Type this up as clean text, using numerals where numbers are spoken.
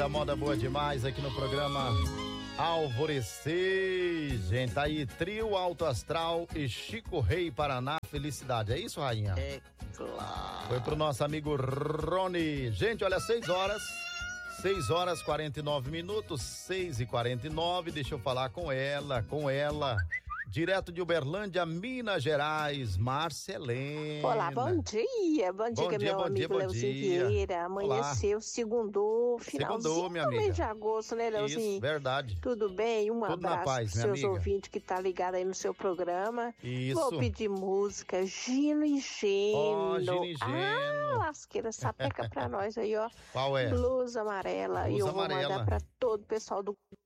Muita moda boa demais aqui no programa Alvorecer, gente. Tá aí Trio Alto Astral e Chico Rei Paraná. Felicidade, é isso, rainha? É claro. Foi pro nosso amigo Rony. Gente, olha, 6 horas 49 minutos, 6h49. Deixa eu falar com ela. Direto de Uberlândia, Minas Gerais, Marcelene. Olá, bom dia, meu amigo Leozinho Vieira. Amanheceu, segundou, finalzinho minha do mês amiga. de agosto, né, Leozinho? Isso, verdade. Tudo bem? Um Tudo na abraço paz, pros minha seus amiga. ouvintes que tá ligado aí no seu programa. Isso. Vou pedir música, Gino e Geno. Ó, Gino e Geno. Lasqueira, sapeca pra nós aí, ó. Qual é? Blusa amarela. Blusa E eu vou amarela. mandar pra todo o pessoal do